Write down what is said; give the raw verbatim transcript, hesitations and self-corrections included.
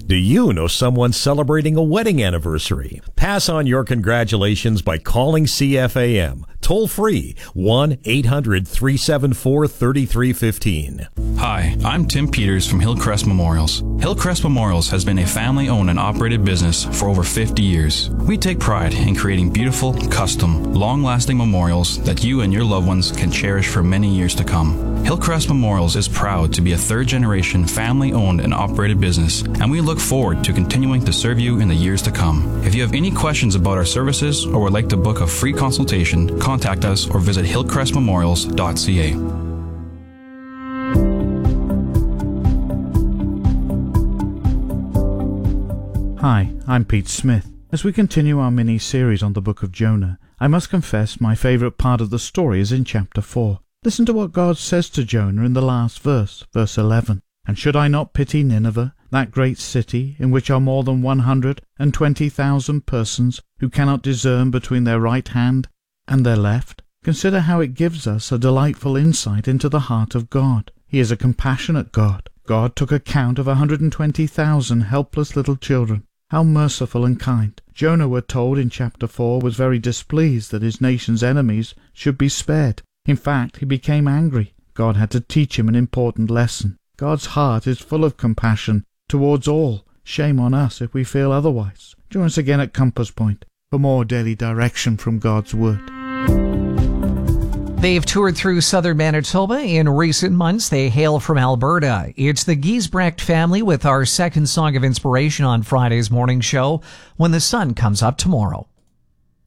Do you know someone celebrating a wedding anniversary? Pass on your congratulations by calling C F A M. Toll free, one eight hundred three seven four three three one five. Hi, I'm Tim Peters from Hillcrest Memorials. Hillcrest Memorials has been a family-owned and operated business for over fifty years. We take pride in creating beautiful, custom, long-lasting memorials that you and your loved ones can cherish for many years to come. Hillcrest Memorials is proud to be a third-generation family-owned and operated business, and we look forward to continuing to serve you in the years to come. If you have any questions about our services or would like to book a free consultation, contact us or visit hillcrest memorials dot c a. Hi, I'm Pete Smith. As we continue our mini-series on the book of Jonah, I must confess my favourite part of the story is in chapter four. Listen to what God says to Jonah in the last verse, verse eleven. And should I not pity Nineveh, that great city, in which are more than one hundred and twenty thousand persons who cannot discern between their right hand and their left? Consider how it gives us a delightful insight into the heart of God. He is a compassionate God. God took account of one hundred and twenty thousand helpless little children. How merciful and kind. Jonah, we're told in chapter four, was very displeased that his nation's enemies should be spared. In fact, he became angry. God had to teach him an important lesson. God's heart is full of compassion towards all. Shame on us if we feel otherwise. Join us again at Compass Point for more daily direction from God's Word. They've toured through southern Manitoba in recent months. They hail from Alberta. It's the Giesbrecht family with our second song of inspiration on Friday's morning show, When the Sun Comes Up Tomorrow.